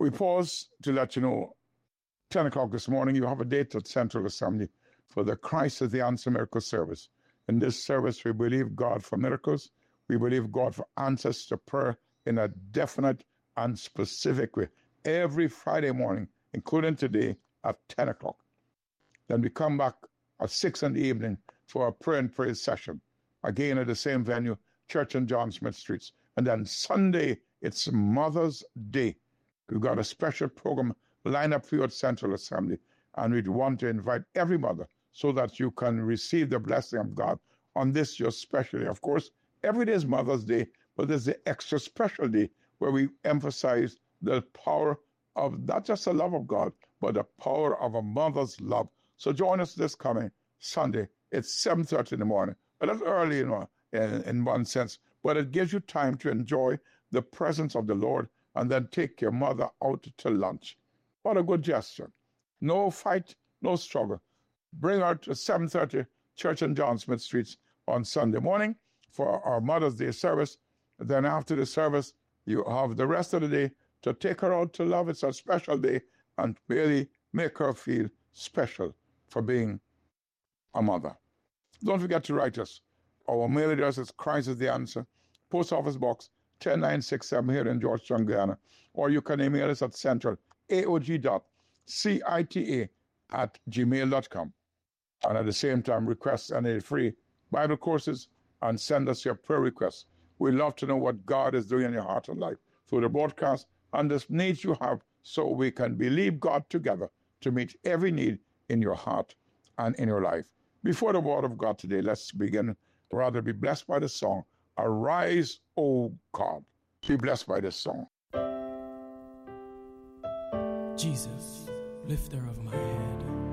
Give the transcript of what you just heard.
We pause to let you know, 10 o'clock this morning, you have a date at Central Assembly for the Christ is the Answer Miracle Service. In this service, we believe God for miracles. We believe God for answers to prayer in a definite and specific way. Every Friday morning, including today, at 10 o'clock. Then we come back at 6 in the evening for a prayer and praise session. Again at the same venue, Church and John Smith Streets. And then Sunday, it's Mother's Day. We've got a special program lined up for you at Central Assembly. And we'd want to invite every mother so that you can receive the blessing of God on this your special day. Of course, every day is Mother's Day, but there's the extra special day where we emphasize the power of not just the love of God, but the power of a mother's love. So join us this coming Sunday. It's 7:30 in the morning. But that's early, in one sense. But it gives you time to enjoy the presence of the Lord and then take your mother out to lunch. What a good gesture. No fight, no struggle. Bring her to 7:30 Church and John Smith Streets on Sunday morning for our Mother's Day service. Then after the service, you have the rest of the day to take her out to love. It's a special day and really make her feel special for being a mother. Don't forget to write us. Our mail address is Christ is the Answer, Post Office Box 10967 here in Georgetown, Guyana. Or you can email us at centralaog.cita@gmail.com. And at the same time, request any free Bible courses and send us your prayer requests. We love to know what God is doing in your heart and life through the broadcast and the needs you have so we can believe God together to meet every need in your heart and in your life. Before the word of God today, let's begin, rather be blessed by the song, Arise, O God. Be blessed by this song. Jesus, lifter of my head.